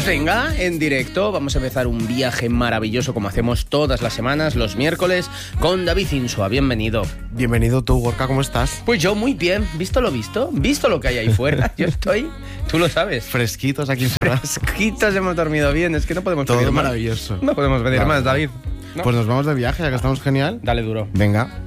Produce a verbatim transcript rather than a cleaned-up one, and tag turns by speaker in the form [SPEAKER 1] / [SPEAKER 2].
[SPEAKER 1] Pues venga, en directo vamos a empezar un viaje maravilloso como hacemos todas las semanas, los miércoles, con David Insua. Bienvenido.
[SPEAKER 2] Bienvenido tú, Gorka, ¿cómo estás?
[SPEAKER 1] Pues yo muy bien, ¿visto lo visto? ¿Visto lo que hay ahí fuera? Yo estoy, tú lo sabes.
[SPEAKER 2] Fresquitos aquí fuera.
[SPEAKER 1] Fresquitos, hemos dormido bien, es que no podemos
[SPEAKER 2] Todo
[SPEAKER 1] pedir más.
[SPEAKER 2] maravilloso.
[SPEAKER 1] No podemos pedir
[SPEAKER 2] Claro.
[SPEAKER 1] más, David. ¿No?
[SPEAKER 2] Pues nos vamos de viaje, ya que estamos genial.
[SPEAKER 1] Dale duro.
[SPEAKER 2] Venga.